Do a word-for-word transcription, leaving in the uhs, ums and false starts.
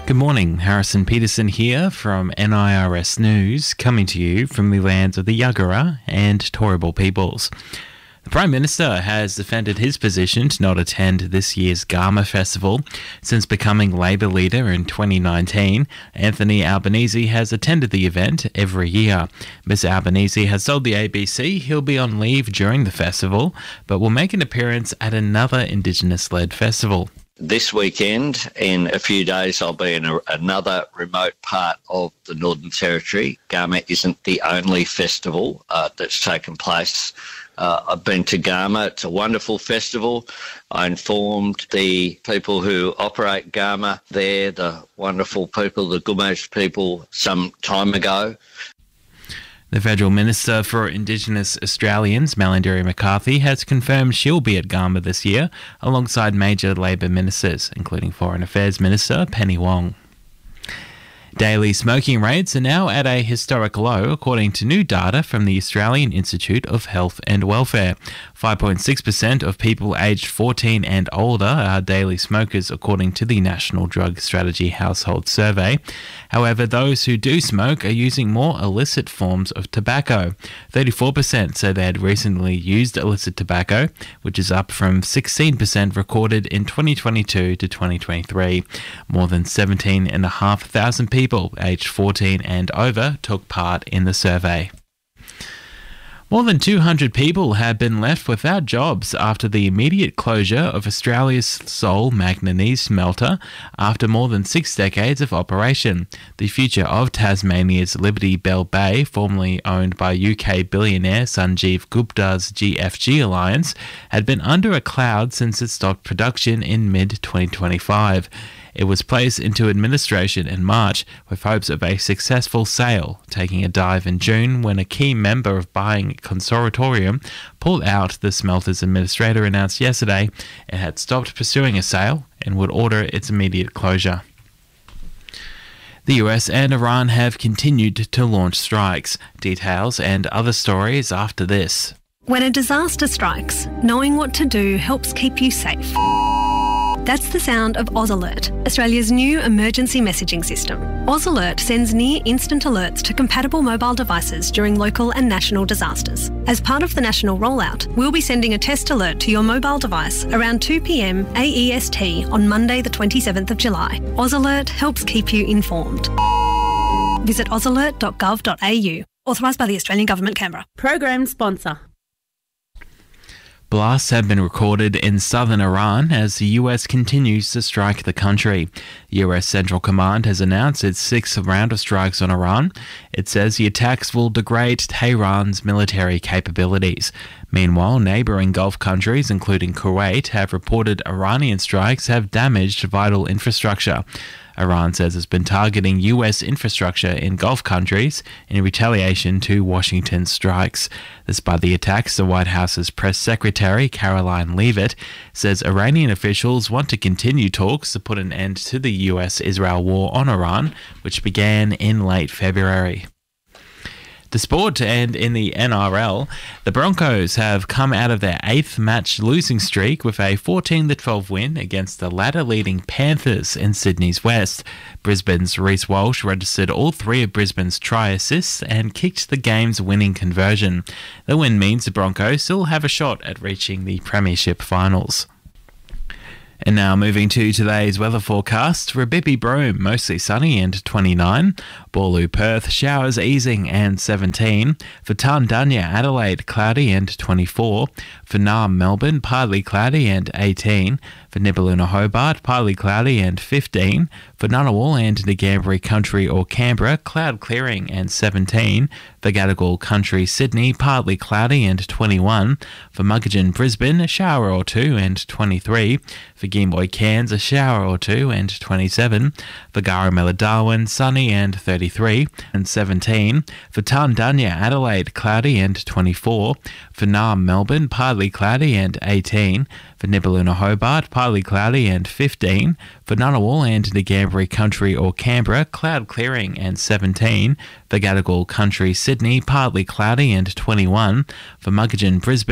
Good morning, Harrison Peterson here from N I R S News, coming to you from the lands of the Yagara and Turrbal peoples. The Prime Minister has defended his position to not attend this year's Garma Festival. Since becoming Labor leader in twenty nineteen, Anthony Albanese has attended the event every year. Mister Albanese has told the A B C he'll be on leave during the festival, but will make an appearance at another Indigenous-led festival. This weekend, in a few days, I'll be in a, another remote part of the Northern Territory. Garma isn't the only festival uh, that's taken place. Uh, I've been to Garma. It's a wonderful festival. I informed the people who operate Garma there, the wonderful people, the Gumosh people, some time ago. The Federal Minister for Indigenous Australians, Malarndirri McCarthy, has confirmed she'll be at Garma this year, alongside major Labor ministers, including Foreign Affairs Minister Penny Wong. Daily smoking rates are now at a historic low, according to new data from the Australian Institute of Health and Welfare. five point six percent of people aged fourteen and older are daily smokers, according to the National Drug Strategy Household Survey. However, those who do smoke are using more illicit forms of tobacco. thirty-four percent say they had recently used illicit tobacco, which is up from sixteen percent recorded in twenty twenty-two to twenty twenty-three. More than seventeen thousand five hundred people aged fourteen and over took part in the survey. More than two hundred people have been left without jobs after the immediate closure of Australia's sole manganese smelter after more than six decades of operation. The future of Tasmania's Liberty Bell Bay, formerly owned by U K billionaire Sanjeev Gupta's G F G Alliance, had been under a cloud since it stopped production in mid twenty twenty-five. It was placed into administration in March with hopes of a successful sale, taking a dive in June when a key member of buying consortium pulled out. The smelter's administrator announced yesterday it had stopped pursuing a sale and would order its immediate closure. The U S and Iran have continued to launch strikes. Details and other stories after this. When a disaster strikes, knowing what to do helps keep you safe. That's the sound of AusAlert, Australia's new emergency messaging system. AusAlert sends near-instant alerts to compatible mobile devices during local and national disasters. As part of the national rollout, we'll be sending a test alert to your mobile device around two p m A E S T on Monday the twenty-seventh of July. AusAlert helps keep you informed. Visit ausalert dot gov dot a u. Authorised by the Australian Government, Canberra. Program sponsor. Blasts have been recorded in southern Iran as the U S continues to strike the country. U S Central Command has announced its sixth round of strikes on Iran. It says the attacks will degrade Tehran's military capabilities. Meanwhile, neighbouring Gulf countries, including Kuwait, have reported Iranian strikes have damaged vital infrastructure. Iran says it's been targeting U S infrastructure in Gulf countries in retaliation to Washington's strikes. Despite the attacks, the White House's press secretary, Caroline Leavitt, says Iranian officials want to continue talks to put an end to the U S-Israel war on Iran, which began in late February. The sport and in the N R L, the Broncos have come out of their eighth match losing streak with a fourteen to twelve win against the ladder-leading Panthers in Sydney's West. Brisbane's Reece Walsh registered all three of Brisbane's try assists and kicked the game's winning conversion. The win means the Broncos still have a shot at reaching the Premiership finals. And now moving to today's weather forecast. Rabibi Broome, mostly sunny and twenty-nine. Boorloo Perth, showers easing and seventeen. For Tarndanya Adelaide, cloudy and twenty-four. For Naarm Melbourne, partly cloudy and eighteen. For Nibbaluna Hobart, partly cloudy and fifteen. For Ngunnawal and Ngambri Country or Canberra, cloud clearing and seventeen. For Gadigal Country Sydney, partly cloudy and twenty-one. For Muggeridge Brisbane, a shower or two and twenty-three. For Gimboy Cairns, a shower or two and twenty-seven. For Garamella Darwin, sunny and thirty-three and seventeen. For Tarndanya Adelaide, cloudy and twenty-four. For Naarm Melbourne, partly cloudy and eighteen. For Nibbaluna Hobart, partly cloudy and fifteen. For Ngunnawal and Ngambri Country or Canberra, cloud clearing and seventeen. For Gadigal Country Sydney, partly cloudy and twenty-one. For Muggeridge Brisbane,